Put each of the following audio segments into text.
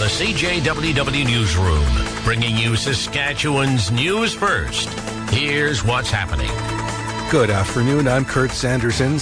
the CJWW Newsroom, bringing you Saskatchewan's news first. Here's what's happening. Good afternoon, I'm Kurt Sanderson,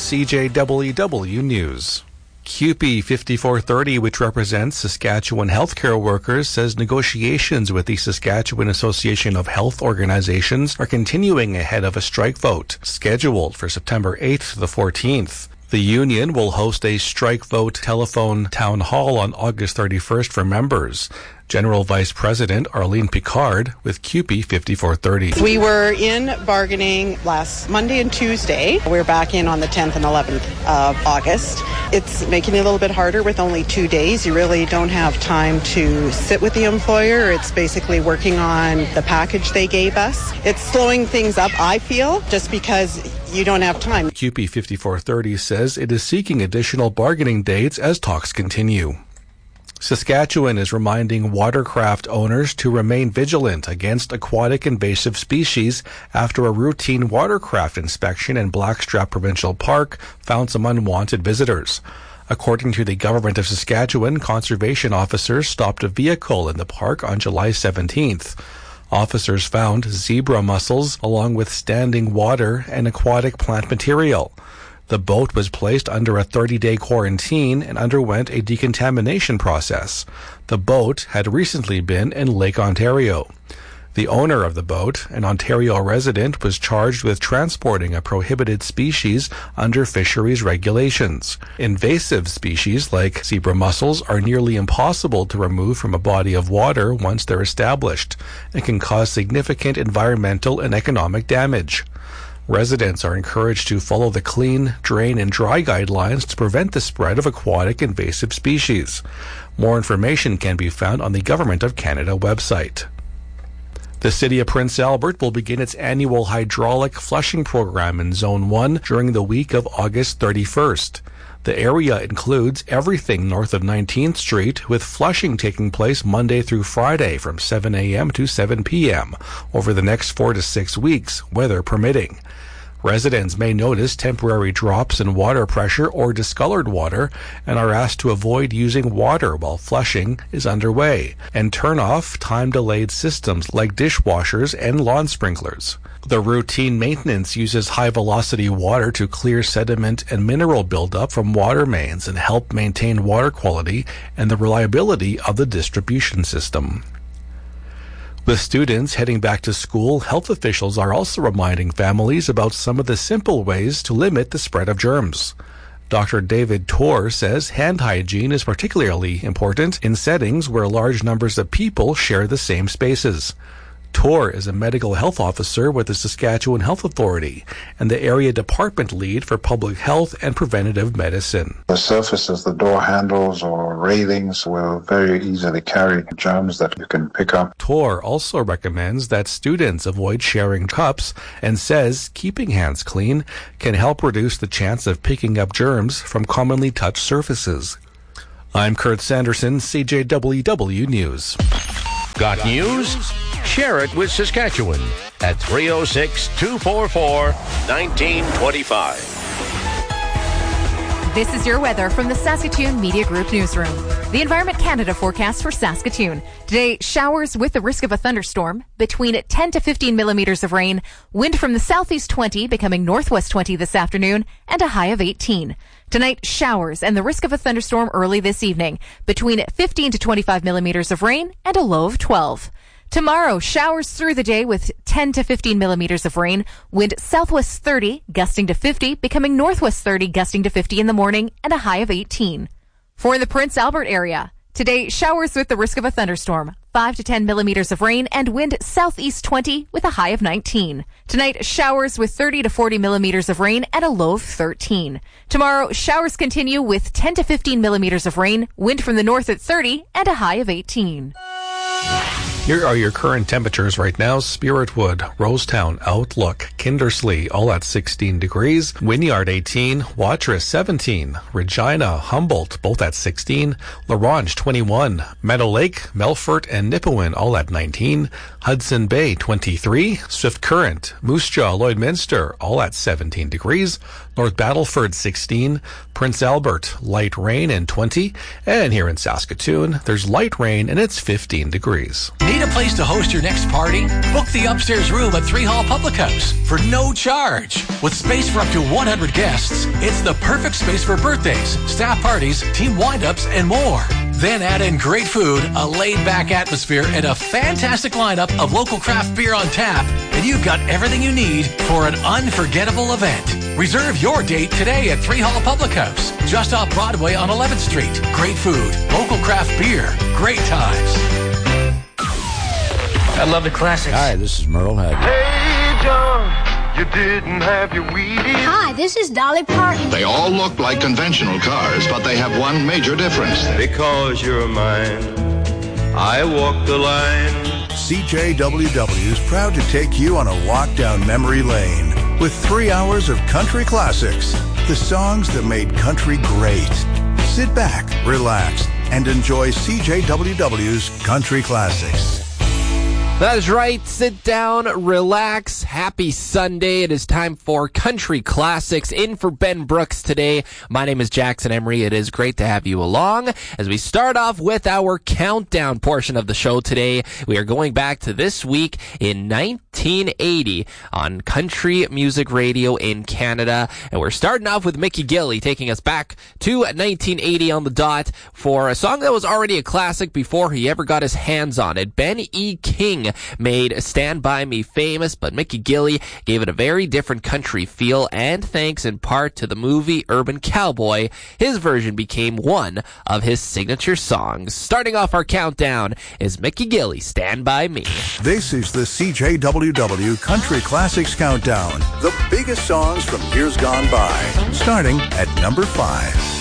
CJWW News. CUPE 5430, which represents Saskatchewan healthcare workers, says negotiations with the Saskatchewan Association of Health Organizations are continuing ahead of a strike vote, scheduled for September 8th to the 14th. The union will host a strike vote telephone town hall on August 31st for members. General Vice President Arlene Picard with CUPE 5430. We were in bargaining last Monday and Tuesday. We're back in on the 10th and 11th of August. It's making it a little bit harder with only 2 days. You really don't have time to sit with the employer. It's basically working on the package they gave us. It's slowing things up, I feel, just because you don't have time. CUPE 5430 says it is seeking additional bargaining dates as talks continue. Saskatchewan is reminding watercraft owners to remain vigilant against aquatic invasive species after a routine watercraft inspection in Blackstrap Provincial Park found some unwanted visitors. According to the Government of Saskatchewan, conservation officers stopped a vehicle in the park on July 17th. Officers found zebra mussels along with standing water and aquatic plant material. The boat was placed under a 30-day quarantine and underwent a decontamination process. The boat had recently been in Lake Ontario. The owner of the boat, an Ontario resident, was charged with transporting a prohibited species under fisheries regulations. Invasive species like zebra mussels are nearly impossible to remove from a body of water once they're established and can cause significant environmental and economic damage. Residents are encouraged to follow the clean, drain, and dry guidelines to prevent the spread of aquatic invasive species. More information can be found on the Government of Canada website. The City of Prince Albert will begin its annual hydraulic flushing program in Zone 1 during the week of August 31st. The area includes everything north of 19th Street, with flushing taking place Monday through Friday from 7 a.m. to 7 p.m. over the next 4 to 6 weeks, weather permitting. Residents may notice temporary drops in water pressure or discolored water and are asked to avoid using water while flushing is underway and turn off time-delayed systems like dishwashers and lawn sprinklers. The routine maintenance uses high-velocity water to clear sediment and mineral buildup from water mains and help maintain water quality and the reliability of the distribution system. With students heading back to school, health officials are also reminding families about some of the simple ways to limit the spread of germs. Dr. David Torr says hand hygiene is particularly important in settings where large numbers of people share the same spaces. Torr is a medical health officer with the Saskatchewan Health Authority and the area department lead for public health and preventative medicine. The surfaces, the door handles or railings will very easily carry germs that you can pick up. Torr also recommends that students avoid sharing cups and says keeping hands clean can help reduce the chance of picking up germs from commonly touched surfaces. I'm Kurt Sanderson, CJWW News. Got news? Share it with Saskatchewan at 306-244-1925. This is your weather from the Saskatoon Media Group Newsroom. The Environment Canada forecast for Saskatoon. Today, showers with the risk of a thunderstorm, between 10 to 15 millimeters of rain, wind from the southeast 20 becoming northwest 20 this afternoon, and a high of 18. Tonight, showers and the risk of a thunderstorm early this evening, between 15 to 25 millimeters of rain and a low of 12. Tomorrow, showers through the day with 10 to 15 millimeters of rain, wind southwest 30, gusting to 50, becoming northwest 30, gusting to 50 in the morning, and a high of 18. For the Prince Albert area, today, showers with the risk of a thunderstorm, 5 to 10 millimeters of rain, and wind southeast 20 with a high of 19. Tonight, showers with 30 to 40 millimeters of rain and a low of 13. Tomorrow, showers continue with 10 to 15 millimeters of rain, wind from the north at 30, and a high of 18. Here are your current temperatures right now. Spiritwood, Rosetown, Outlook, Kindersley, all at 16 degrees. Wynyard, 18. Watrous, 17. Regina, Humboldt, both at 16. La Ronge, 21. Meadow Lake, Melfort, and Nipawin, all at 19. Hudson Bay, 23. Swift Current, Moose Jaw, Lloydminster, all at 17 degrees. North Battleford, 16. Prince Albert, light rain and 20. And here in Saskatoon, there's light rain and it's 15 degrees. Need a place to host your next party? Book the upstairs room at 3 Hall Public House for no charge. With space for up to 100 guests, it's the perfect space for birthdays, staff parties, team wind-ups, and more. Then add in great food, a laid-back atmosphere, and a fantastic lineup of local craft beer on tap, and you've got everything you need for an unforgettable event. Reserve your date today at 3 Hall Public House, just off Broadway on 11th Street. Great food, local craft beer, great times. I love the classics. Hi, this is Merle Haggard. Hey, John, you didn't have your Wheaties. Hi, this is Dolly Parton. They all look like conventional cars, but they have one major difference. Because you're mine, I walk the line. CJWW is proud to take you on a walk down memory lane with 3 hours of country classics, the songs that made country great. Sit back, relax, and enjoy CJWW's Country Classics. That is right. Sit down, relax. Happy Sunday. It is time for Country Classics. In for Ben Brooks today. My name is Jackson Emery. It is great to have you along as we start off with our countdown portion of the show today. We are going back to this week in 1980 on country music radio in Canada. And we're starting off with Mickey Gilley taking us back to 1980 on the dot for a song that was already a classic before he ever got his hands on it. Ben E. King made Stand By Me famous, but Mickey Gilley gave it a very different country feel, and thanks in part to the movie Urban Cowboy, his version became one of his signature songs. Starting off our countdown is Mickey Gilley, Stand By Me. This is the CJWW Country Classics Countdown, the biggest songs from years gone by, starting at number 5.